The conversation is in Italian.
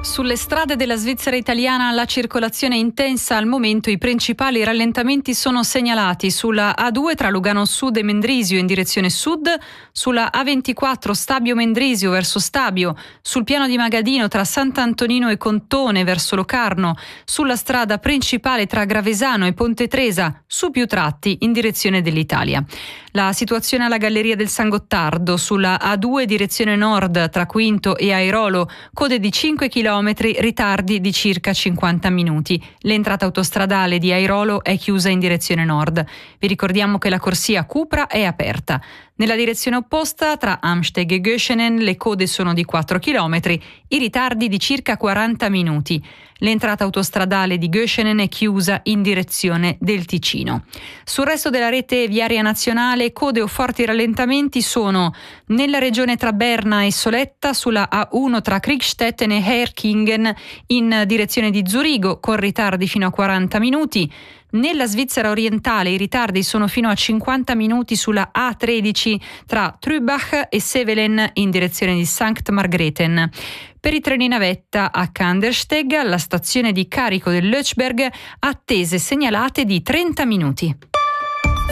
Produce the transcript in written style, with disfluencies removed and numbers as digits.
Sulle strade della Svizzera italiana la circolazione è intensa. Al momento i principali rallentamenti sono segnalati sulla A2 tra Lugano Sud e Mendrisio in direzione sud, sulla A24 Stabio Mendrisio verso Stabio, sul piano di Magadino tra Sant'Antonino e Contone verso Locarno, sulla strada principale tra Gravesano e Ponte Tresa, su più tratti in direzione dell'Italia. La situazione alla Galleria del San Gottardo, sulla A2 direzione nord tra Quinto e Airolo, code di 5 km, ritardi di circa 50 minuti. L'entrata autostradale di Airolo è chiusa in direzione nord. Vi ricordiamo che la corsia Cupra è aperta. Nella direzione opposta, tra Amsteg e Göschenen, le code sono di 4 km, i ritardi di circa 40 minuti. L'entrata autostradale di Göschenen è chiusa in direzione del Ticino. Sul resto della rete viaria nazionale, code o forti rallentamenti sono nella regione tra Berna e Soletta, sulla A1 tra Kriegstetten e Herkingen in direzione di Zurigo, con ritardi fino a 40 minuti. Nella Svizzera orientale i ritardi sono fino a 50 minuti sulla A13 tra Trübach e Sevelen in direzione di Sankt Margrethen. Per i treni navetta a Kandersteg, alla stazione di carico del Lötschberg, attese segnalate di 30 minuti.